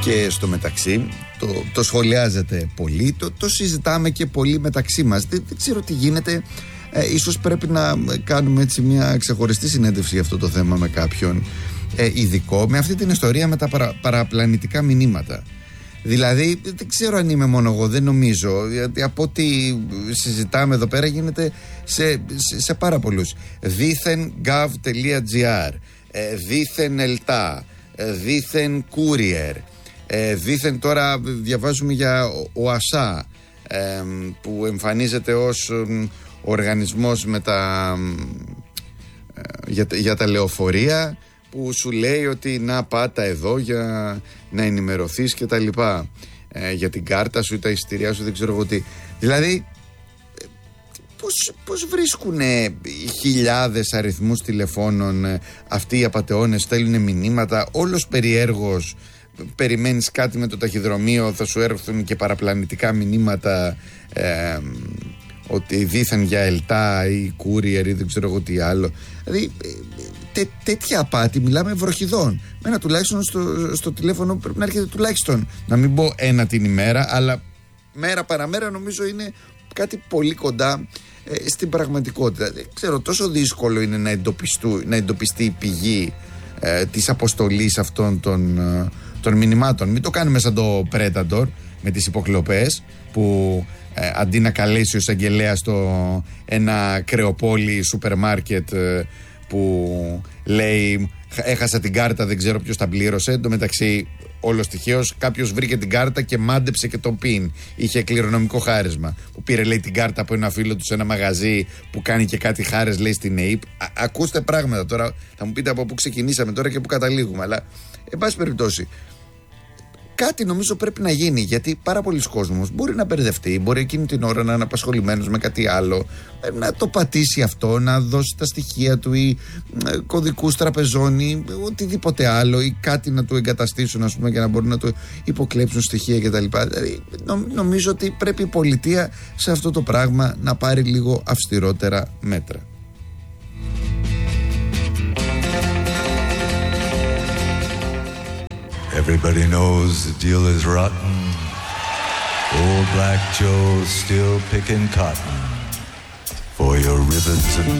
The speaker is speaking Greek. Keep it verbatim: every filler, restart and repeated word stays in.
Και στο μεταξύ το, το σχολιάζετε πολύ, το, το συζητάμε και πολύ μεταξύ μας. Δεν, δεν ξέρω τι γίνεται. ε, Ίσως πρέπει να κάνουμε έτσι μια ξεχωριστή συνέντευξη για αυτό το θέμα με κάποιον ε, ειδικό, με αυτή την ιστορία με τα παρα, παραπλανητικά μηνύματα. Δηλαδή δεν ξέρω αν είμαι μόνο εγώ, δεν νομίζω, γιατί από ό,τι συζητάμε εδώ πέρα γίνεται σε, σε, σε πάρα πολλούς. Δήθεν gov.gr, ε, δήθεν ελτά, ε, δήθεν courier, ε, δήθεν τώρα διαβάζουμε για ΟΑΣΑ, ε, που εμφανίζεται ως ε, οργανισμός με τα, ε, για, για τα λεωφορεία, που σου λέει ότι να πάτα εδώ για να ενημερωθείς και τα λοιπά, ε, για την κάρτα σου ή τα εισιτήριά σου, δεν ξέρω εγώ τι. Δηλαδή πώς, πώς βρίσκουν χιλιάδες αριθμούς τηλεφώνων ε, αυτοί οι απατεώνες, στέλνουν μηνύματα, όλος περιέργως περιμένεις κάτι με το ταχυδρομείο, θα σου έρθουν και παραπλανητικά μηνύματα, ε, ότι δήθεν για ελτά ή courier ή δεν ξέρω εγώ τι άλλο. Δηλαδή τέ, τέτοια απάτη μιλάμε βροχιδών. Μένα τουλάχιστον στο, στο τηλέφωνο πρέπει να έρχεται τουλάχιστον, να μην πω ένα την ημέρα, αλλά μέρα παραμέρα νομίζω είναι κάτι πολύ κοντά ε, στην πραγματικότητα. Δεν ξέρω, τόσο δύσκολο είναι να, να εντοπιστεί η πηγή ε, της αποστολής αυτών των, ε, των μηνυμάτων. Μην το κάνουμε σαν το Predator με τις υποκλοπές, που ε, αντί να καλέσει ο εισαγγελέας στο ένα κρεοπόλι σούπερ μάρκετ ε, που λέει έχασα την κάρτα, δεν ξέρω ποιος τα πλήρωσε. Εν τω μεταξύ, όλος τυχαίως κάποιος βρήκε την κάρτα και μάντεψε και το πιν. Είχε κληρονομικό χάρισμα. Που πήρε, λέει, την κάρτα από ένα φίλο του σε ένα μαγαζί που κάνει και κάτι χάρες, λέει, στην ΕΙΠ. Α, ακούστε πράγματα τώρα. Θα μου πείτε από πού ξεκινήσαμε τώρα και πού καταλήγουμε. Αλλά, εν πάση περιπτώσει, κάτι νομίζω πρέπει να γίνει, γιατί πάρα πολλοί κόσμος μπορεί να μπερδευτεί, μπορεί εκείνη την ώρα να είναι απασχολημένος με κάτι άλλο, να το πατήσει αυτό, να δώσει τα στοιχεία του ή ε, κωδικούς τραπεζών ή οτιδήποτε άλλο, ή κάτι να του εγκαταστήσουν, ας πούμε, για να μπορούν να του υποκλέψουν στοιχεία κτλ. Δηλαδή, νο, νομίζω ότι πρέπει η πολιτεία σε αυτό το πράγμα να πάρει λίγο αυστηρότερα μέτρα. Everybody knows the deal is rotten. Old Black Joe's still picking cotton for your ribbons and